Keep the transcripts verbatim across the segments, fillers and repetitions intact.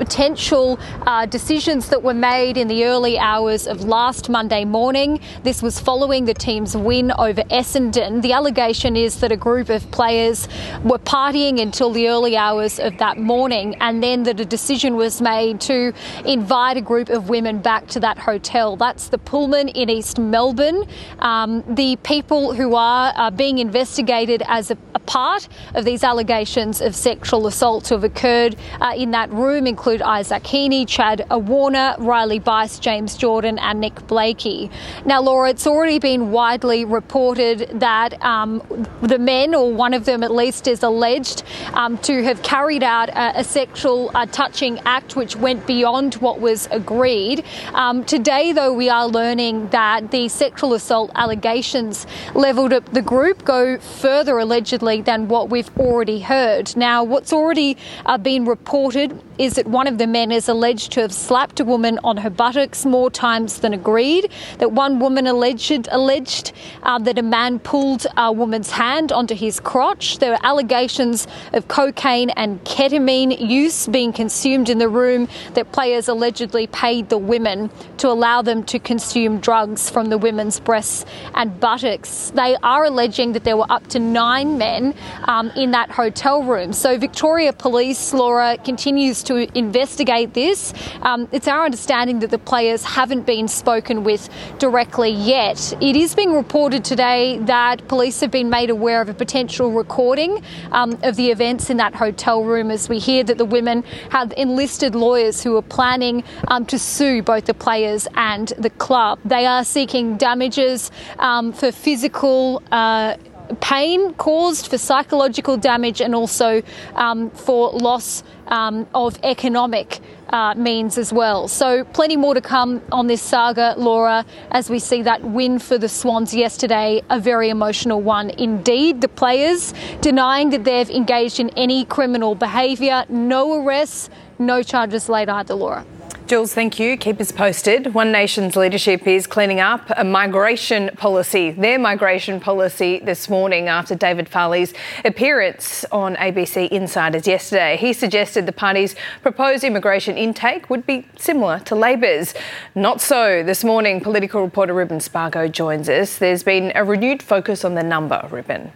potential uh, decisions that were made in the early hours of last Monday morning. This was following the team's win over Essendon. The allegation is that a group of players were partying until the early hours of that morning, and then that a decision was made to invite a group of women back to that hotel. That's the Pullman in East Melbourne. Um, the people who are uh, being investigated as a, a part of these allegations of sexual assault who have occurred uh, in that room include Isaac Heaney, Chad Warner, Riley Bice, James Jordan and Nick Blakey. Now, Laura, it's already been widely reported that um, the men, or one of them at least, is alleged um, to have carried out a, a sexual uh, touching act which went beyond what was agreed. Um, today, though, we are learning that the sexual assault allegations levelled at the group go further, allegedly, than what we've already heard. Now, what's already uh, been reported is that one of the men is alleged to have slapped a woman on her buttocks more times than agreed, that one woman alleged alleged uh, that a man pulled a woman's hand onto his crotch. There were allegations of cocaine and ketamine use being consumed in the room, that players allegedly paid the women to allow them to consume drugs from the women's breasts and buttocks. They are alleging that there were up to nine men um, in that hotel room. So Victoria Police, Laura, continues to investigate this. Um, it's our understanding that the players haven't been spoken with directly yet. It is being reported today that police have been made aware of a potential recording um, of the events in that hotel room, as we hear that the women have enlisted lawyers who are planning um, to sue both the players and the club. They are seeking damages um, for physical uh, pain caused, for psychological damage, and also um, for loss um, of economic uh, means as well. So plenty more to come on this saga, Laura, as we see that win for the Swans yesterday, a very emotional one indeed. The players denying that they've engaged in any criminal behaviour, no arrests, no charges laid either, Laura. Jules, thank you. Keep us posted. One Nation's leadership is cleaning up a migration policy, their migration policy this morning after David Farley's appearance on A B C Insiders yesterday. He suggested the party's proposed immigration intake would be similar to Labor's. Not so. This morning, political reporter Ruben Spargo joins us. There's been a renewed focus on the number, Ruben.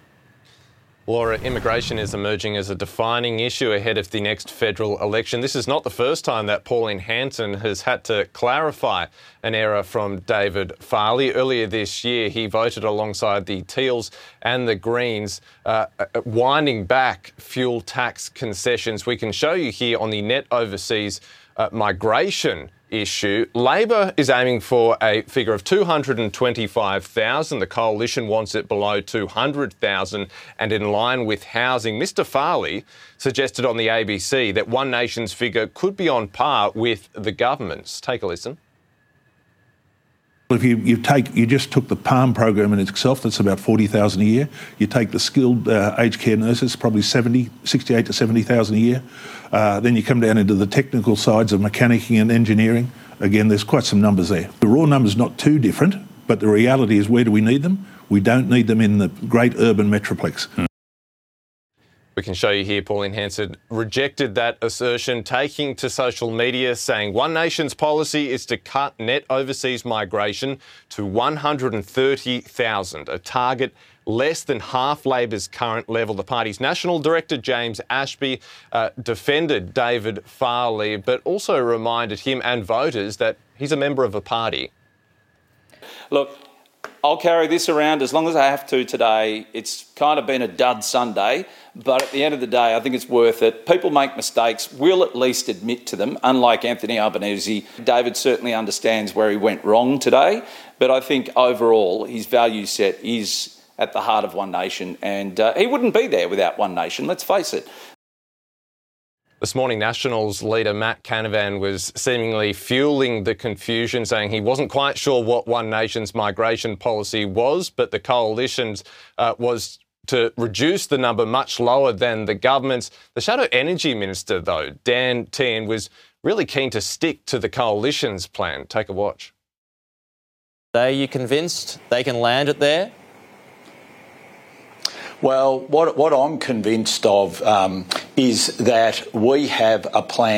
Laura, immigration is emerging as a defining issue ahead of the next federal election. This is not the first time that Pauline Hanson has had to clarify an error from David Farley. Earlier this year, he voted alongside the Teals and the Greens, uh, winding back fuel tax concessions. We can show you here on the net overseas uh, migration issue. Labor is aiming for a figure of two hundred twenty-five thousand. The coalition wants it below two hundred thousand, and in line with housing. Mister Farley suggested on the A B C that One Nation's figure could be on par with the government's. Take a listen. If you, you take, you just took the PALM program in itself, that's about forty thousand a year. You take the skilled uh, aged care nurses, probably seventy, sixty-eight to seventy thousand a year. Uh, then you come down into the technical sides of mechanicking and engineering. Again, there's quite some numbers there. The raw number's not too different, but the reality is, where do we need them? We don't need them in the great urban metroplex. Hmm. We can show you here Pauline Hanson rejected that assertion, taking to social media, saying One Nation's policy is to cut net overseas migration to one hundred thirty thousand, a target less than half Labor's current level. The party's National Director, James Ashby, uh, defended David Farley, but also reminded him and voters that he's a member of a party. Look, I'll carry this around as long as I have to today. It's kind of been a dud Sunday, but at the end of the day, I think it's worth it. People make mistakes. We'll at least admit to them, unlike Anthony Albanese. David certainly understands where he went wrong today, but I think overall his value set is at the heart of One Nation, and uh, he wouldn't be there without One Nation, let's face it. This morning, Nationals leader Matt Canavan was seemingly fueling the confusion, saying he wasn't quite sure what One Nation's migration policy was, but the coalition's uh, was to reduce the number much lower than the government's. The Shadow Energy Minister, though, Dan Tehan, was really keen to stick to the coalition's plan. Take a watch. Are you convinced they can land it there? Well, what, what I'm convinced of um, is that we have a plan